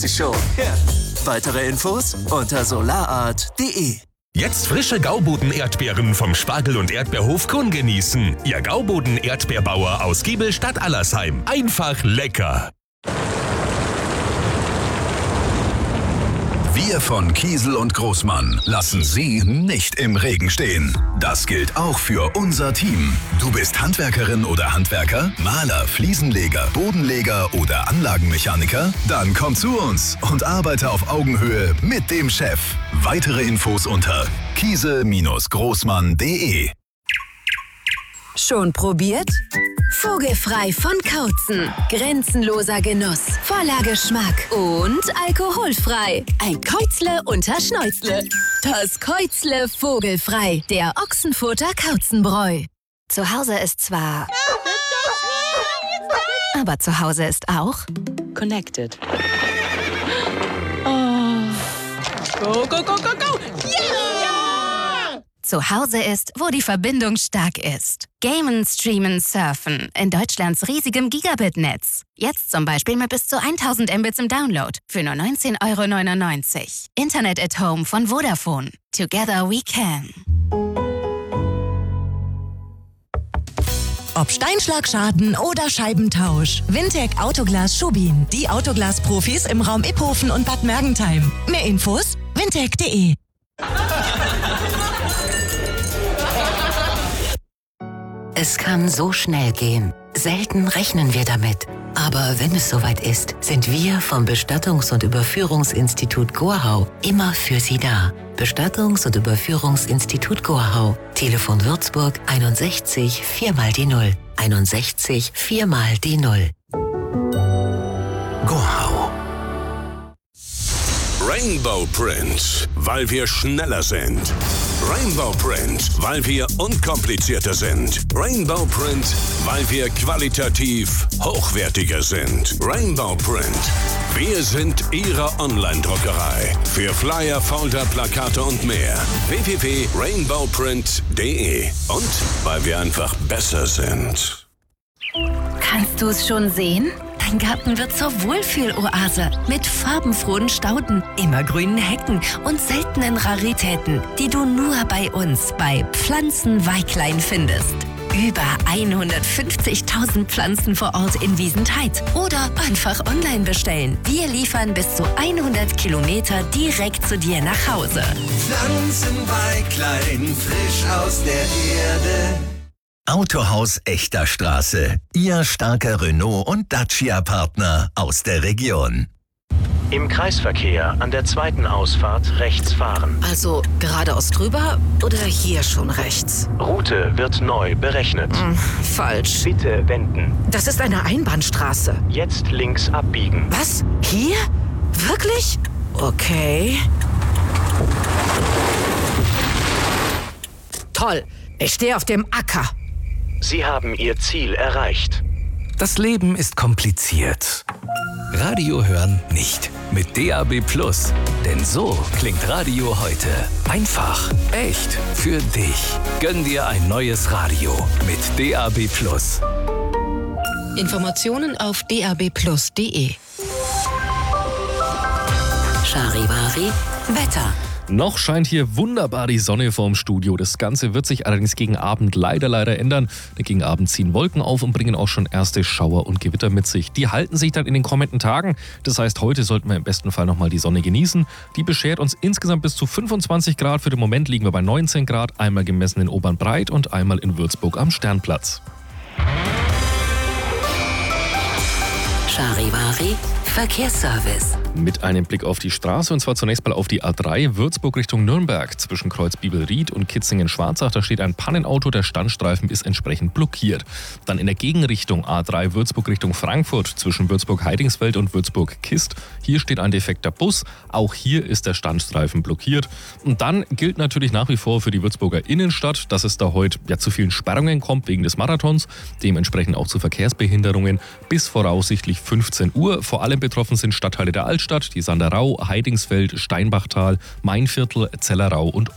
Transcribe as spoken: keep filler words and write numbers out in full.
weiß ich schon. Ja. Weitere Infos unter solarart punkt de. Jetzt frische Gauboden-Erdbeeren vom Spargel- und Erdbeerhof Grun genießen. Ihr Gauboden-Erdbeerbauer aus Giebelstadt-Allersheim. Einfach lecker. Wir von Kiesel und Großmann lassen Sie nicht im Regen stehen. Das gilt auch für unser Team. Du bist Handwerkerin oder Handwerker, Maler, Fliesenleger, Bodenleger oder Anlagenmechaniker? Dann komm zu uns und arbeite auf Augenhöhe mit dem Chef. Weitere Infos unter kiesel Großmann punkt de. Schon probiert? Vogelfrei von Kautzen. Grenzenloser Genuss, voller Geschmack und alkoholfrei. Ein Käuzle unter Schnäuzle. Das Käuzle Vogelfrei, der Ochsenfurter Kauzenbräu. Zu Hause ist zwar... aber zu Hause ist auch... Connected. Oh. Go, go, go, go, go! Yeah! Zu Hause ist, wo die Verbindung stark ist. Gamen, streamen, surfen. In Deutschlands riesigem Gigabit-Netz. Jetzt zum Beispiel mit bis zu tausend Mbits im Download. Für nur neunzehn Euro neunundneunzig. Internet at Home von Vodafone. Together we can. Ob Steinschlagschaden oder Scheibentausch. Wintec Autoglas Schubin. Die Autoglas-Profis im Raum Iphofen und Bad Mergentheim. Mehr Infos? wintec punkt de. Es kann so schnell gehen. Selten rechnen wir damit. Aber wenn es soweit ist, sind wir vom Bestattungs- und Überführungsinstitut Goarhau immer für Sie da. Bestattungs- und Überführungsinstitut Goarhau. Telefon Würzburg einundsechzig vier mal die Null. einundsechzig vier mal die Null. Goarhau. Rainbow Print, weil wir schneller sind. Rainbow Print, weil wir unkomplizierter sind. Rainbow Print, weil wir qualitativ hochwertiger sind. Rainbow Print, wir sind Ihre Online-Druckerei. Für Flyer, Folder, Plakate und mehr. w w w punkt rainbow print punkt de. Und weil wir einfach besser sind. Kannst du es schon sehen? Dein Garten wird zur Wohlfühloase mit farbenfrohen Stauden, immergrünen Hecken und seltenen Raritäten, die du nur bei uns bei Pflanzenweiklein findest. Über hundertfünfzigtausend Pflanzen vor Ort in Wiesentheit. Oder einfach online bestellen. Wir liefern bis zu hundert Kilometer direkt zu dir nach Hause. Pflanzenweiklein, frisch aus der Erde. Autohaus Echter Straße. Ihr starker Renault- und Dacia-Partner aus der Region. Im Kreisverkehr an der zweiten Ausfahrt rechts fahren. Also geradeaus drüber oder hier schon rechts? Route wird neu berechnet. Hm, falsch. Bitte wenden. Das ist eine Einbahnstraße. Jetzt links abbiegen. Was? Hier? Wirklich? Okay. Toll. Ich stehe auf dem Acker. Sie haben Ihr Ziel erreicht. Das Leben ist kompliziert. Radio hören nicht. Mit D A B Plus. Denn so klingt Radio heute. Einfach, echt, für dich. Gönn dir ein neues Radio mit D A B Plus. Informationen auf d a b plus punkt de. Charivari, Wetter. Noch scheint hier wunderbar die Sonne vorm Studio. Das Ganze wird sich allerdings gegen Abend leider, leider ändern. Gegen Abend ziehen Wolken auf und bringen auch schon erste Schauer und Gewitter mit sich. Die halten sich dann in den kommenden Tagen. Das heißt, heute sollten wir im besten Fall nochmal die Sonne genießen. Die beschert uns insgesamt bis zu fünfundzwanzig Grad. Für den Moment liegen wir bei neunzehn Grad, einmal gemessen in Obernbreit und einmal in Würzburg am Sternplatz. Charivari, Verkehrsservice. Mit einem Blick auf die Straße, und zwar zunächst mal auf die A drei Würzburg Richtung Nürnberg. Zwischen Kreuz Bibelried und Kitzingen-Schwarzach, da steht ein Pannenauto, der Standstreifen ist entsprechend blockiert. Dann in der Gegenrichtung A drei Würzburg Richtung Frankfurt, zwischen Würzburg-Heidingsfeld und Würzburg-Kist. Hier steht ein defekter Bus, auch hier ist der Standstreifen blockiert. Und dann gilt natürlich nach wie vor für die Würzburger Innenstadt, dass es da heute ja zu vielen Sperrungen kommt wegen des Marathons, dementsprechend auch zu Verkehrsbehinderungen bis voraussichtlich fünfzehn Uhr. Vor allem betroffen sind Stadtteile der Altstadt, die Sanderau, Heidingsfeld, Steinbachtal, Mainviertel, Zellerau und